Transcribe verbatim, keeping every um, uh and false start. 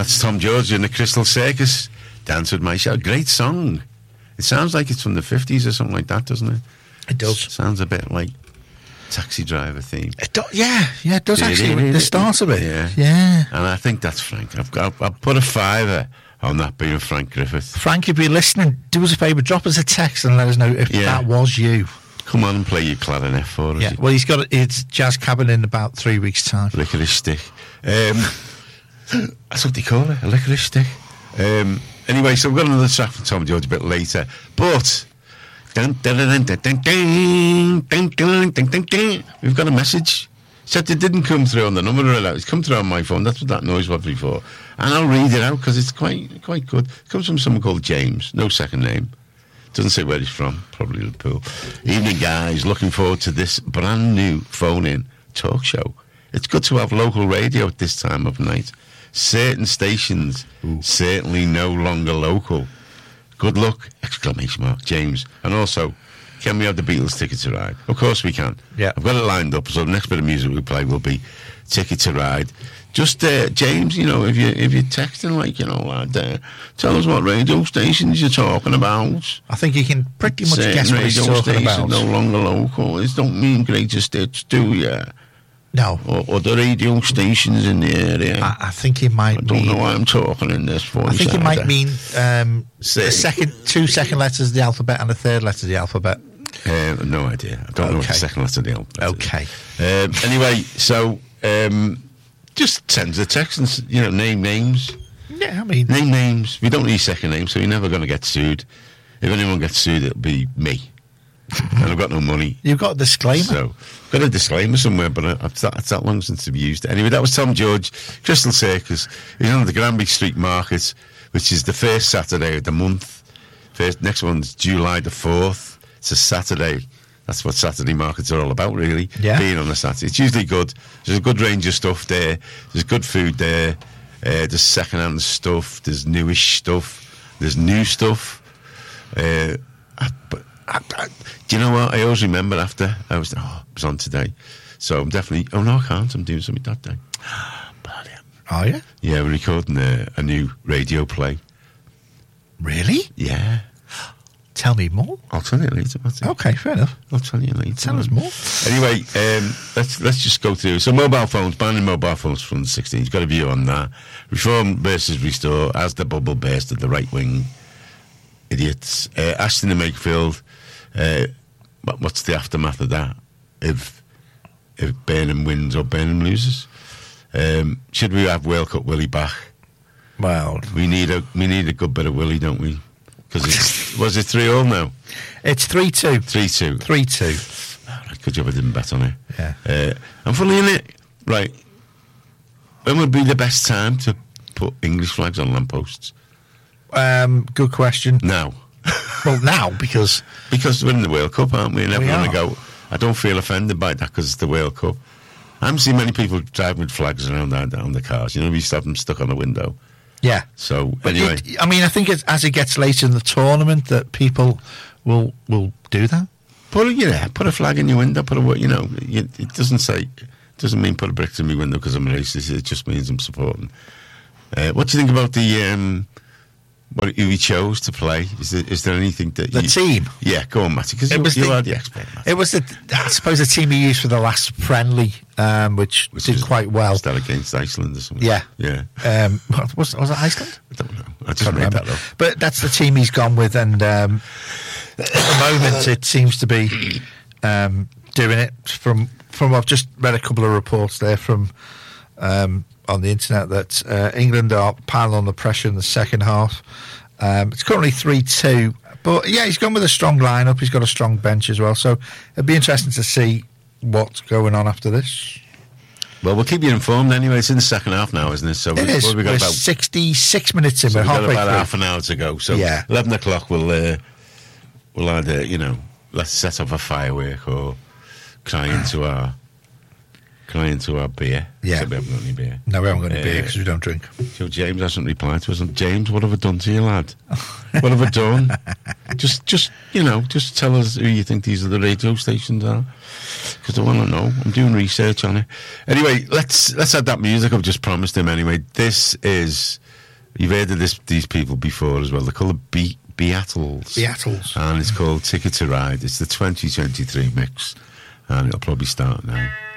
That's Tom George in the Crystal Circus. Dance with My Shadow. Great song. It sounds like it's from the fifties or something like that, doesn't it? It does. It sounds a bit like Taxi Driver theme. It do, yeah, yeah, it does actually. The start of it. Yeah. Yeah. And I think that's Frank. I've got, I've put a fiver on that being Frank Griffith. Frank, if you're listening, do us a favour, drop us a text and let us know if Yeah. that was you. Come on and play your clarinet for us. Yeah, well, he's got it's jazz cabin in about three weeks' time. Licorice stick. Um, that's what they call it, a licorice stick. Um, anyway, so we've got another track from Tom George a bit later. But dun, dun, dun, dun, dun, dun, dun, dun, dun, dun, dun. We've got a message. Except it didn't come through on the number. It's come through on my phone. That's what that noise was before. And I'll read it out because it's quite quite good. It comes from someone called James. No second name. Doesn't say where he's from. Probably Liverpool. Evening, guys. Looking forward to this brand new phone-in talk show. It's good to have local radio at this time of night. Certain stations Ooh. certainly no longer local. Good luck! Exclamation mark. James. And also, can we have the Beatles Ticket to Ride? Of course we can. Yeah. I've got it lined up, so the next bit of music we play will be Ticket to Ride. Just, uh, James, you know, if, you, if you're texting, like, you know, lad, uh, tell us what radio stations you're talking about. I think you can pretty much Certain guess what he's radio talking about. no longer local. It don't mean greatest hits, do you? No. Or other radio stations in the area. I, I think it might I don't mean... know why I'm talking in this voice. I think it either. might mean um, Say. the second, two second letters of the alphabet and a third letter of the alphabet. Uh, no idea. I don't okay. know what the second letter of the alphabet Okay. is. Um, anyway, so... Um, just send us a text and, you know, name names. Yeah, I mean... Name names. We don't need second names, so you're never going to get sued. If anyone gets sued, it'll be me. And I've got no money. You've got a disclaimer. So, got a disclaimer somewhere, but uh, it's, that, it's that long since I've used it. Anyway, that was Tom George, Crystal Circus. He's on the Granby Street Market, which is the first Saturday of the month. First, next one's July the fourth. It's a Saturday. That's what Saturday markets are all about, really. Yeah. Being on a Saturday. It's usually good. There's a good range of stuff there. There's good food there. Uh, there's second-hand stuff. There's newish stuff. There's new stuff. Uh, I, but I, I, do you know what? I always remember after I was, oh, it was on today. So I'm definitely, oh no, I can't. I'm doing something that day. Bloody hell. Are you? Yeah, we're recording a, a new radio play. Really? Yeah. Tell me more. I'll tell you later, Matthew. Okay, fair enough. I'll tell you later. Tell us more. Anyway, um, let's let's just go through. So mobile phones, banning mobile phones from the sixteens. Got a view on that. Reform versus restore as the bubble burst at the right wing. Idiots. Uh, Ashton and Makefield. Uh, what, what's the aftermath of that? If if Burnham wins or Burnham loses, um, should we have World Cup Willie back? Well, we need a we need a good bit of Willie, don't we? Because it's was it three all now? It's three two. Three two. Three two. Oh, right, good job I didn't bet on it. Yeah. Uh, and funny in it, right? When would be the best time to put English flags on lampposts? Um, good question. Now. Well, now because because we're in the World Cup, aren't we? And everyone we will go. I don't feel offended by that because it's the World Cup. I haven't seen many people driving with flags around on the cars. You know, we used to have them stuck on the window. Yeah. So but anyway, it, I mean, I think it's, as it gets later in the tournament, that people will will do that. Put a, yeah, put a flag in your window. Put a, you know, it doesn't say, it doesn't mean put a brick in my window because I'm a racist. It just means I'm supporting. Uh, what do you think about the um, what who he chose to play? Is there, is there anything that the you, team? Yeah, go on, Matty, because you, you the, are the expert. Matty. It was the, I suppose, the team he used for the last friendly, um, which, which did quite well. Was that against Iceland or something? Yeah, yeah. Um, was was it Iceland? I don't know. I just read that though. But that's the team he's gone with, and um, at the moment it seems to be um, doing it. From from I've just read a couple of reports there from. Um, on the internet that uh, England are piling on the pressure in the second half. Um, it's currently three two, but yeah, he's gone with a strong lineup. He's got a strong bench as well, so it'd be interesting to see what's going on after this. Well, we'll keep you informed anyway. It's in the second half now, isn't it? So it we, is. What we got We're about sixty-six minutes in. So we're we've got halfway about through. half an hour to go. So yeah. eleven o'clock we'll uh, we'll either, you know, let's set off a firework or cry into our cry into our beer. Yeah. So we haven't got any beer. No, we haven't got any uh, beer because we don't drink. So James hasn't replied to us. And James, what have I done to you, lad? What have I done? just, just you know, just tell us who you think these are the radio stations are. Because I want to know. I'm doing research on it. Anyway, let's let's add that music. I've just promised him. Anyway, this is You've heard of this, these people before as well. They're called the Be- Beatles. Beatles. And it's called Ticket to Ride. It's the twenty twenty-three mix. And it'll probably start now.